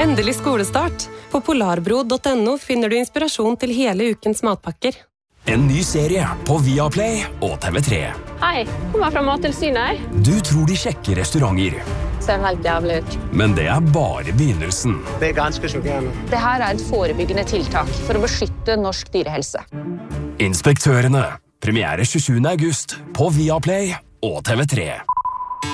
Endelig skolestart. På polarbro.no finner du inspirasjon til hele ukens matpakker. En ny serie på Viaplay og TV3. Hei, kommer fra Mattilsynet. Du tror de sjekker restauranter. Ser helt jævlig ut. Men det bare begynnelsen. Det ganske sjokkerende. Det her et forebyggende tiltak for å beskytte norsk dyrehelse. Inspektørene. Premiere 27. august på Viaplay og TV3.